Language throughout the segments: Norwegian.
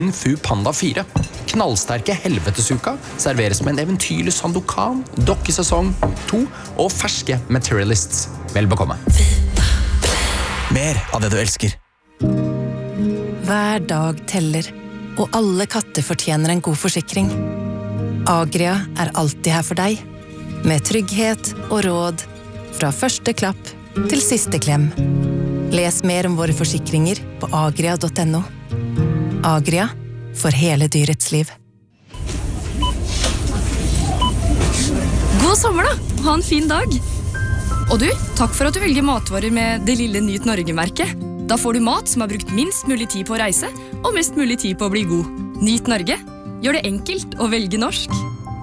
Kung Fu Panda 4. Knallsterke helvetesuka serveres med en eventyrlig Sandokan, dokkesesong 2 og ferske Materialists. Vel bekomme. Mer av det du elsker. Hver dag teller, og alle katter fortjener en god forsikring. Agria er alltid her for deg, med trygghet og råd, fra første klapp til siste klem. Les mer om våre forsikringer på agria.no. Agria, for hele dyrets liv. God sommer da! Ha en fin dag! Og du, takk for at du velger matvarer med det lille Nyt Norge-merket. Da får du mat som har brukt minst mulig tid på å reise, og mest mulig tid på å bli god. Nyt Norge. Gjør det enkelt å velge norsk.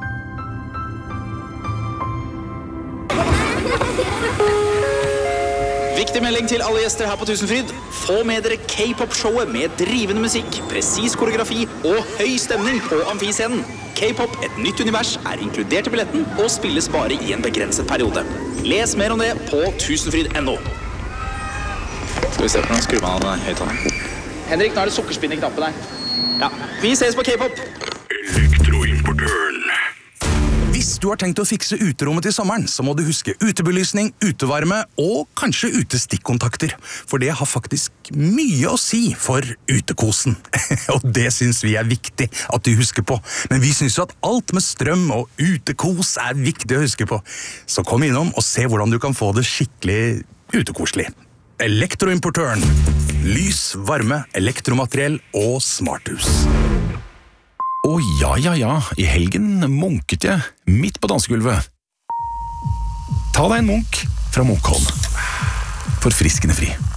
Viktig melding til alle gjester her på Tusenfryd. Få med dere K-pop-showet med drivende musikk, presis koreografi og høy stemning på amfiscenen. K-pop, et nytt univers, er inkludert i billetten og spilles bare i en begrenset periode. Les mer om det på tusenfryd.no. Skal vi se på den, skru man av høyttaleren. Henrik, nå er det sukkerspinn i knappen her. Ja, vi ses på K-pop. Elektroimportøren. Hvis du har tenkt å fikse uterommet til sommeren, så må du huske utebelysning, utevarme og kanskje utestikkontakter. For det har faktisk mye å si for utekosen. Og det synes vi er viktig at du husker på. Men vi synes jo at alt med strøm og utekos er viktig å huske på. Så kom innom og se hvordan du kan få det skikkelig utekoselig. Elektroimportøren. Lys, varme, elektromateriell og smarthus. Ja, i helgen munket jeg midt på dansegulvet. Ta deg en munk fra Munkholm. Forfriskende fri.